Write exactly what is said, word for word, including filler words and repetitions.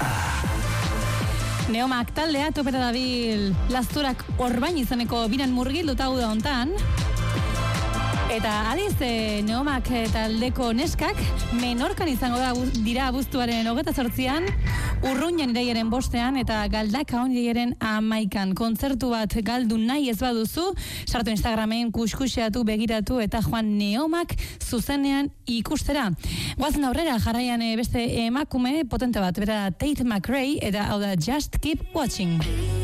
Neomak taldea topera dabil Lasturak Orbain izeneko biran murgilduta hau da hontan. Eta adiz, e, Neomak taldeko neskak Menorkan izango da dira abuztuaren hogeta zortzian, Urruñan iraiaren bostean eta Galdakaon iraiaren amaikan. Kontzertu bat galdu nahi ez baduzu, sartu Instagramen kuskuseatu, begiratu eta joan Neomak zuzenean ikustera. Guazen aurrera, jarraian beste emakume potente bat, bera Tate McRae eta hau da Just Keep Watching.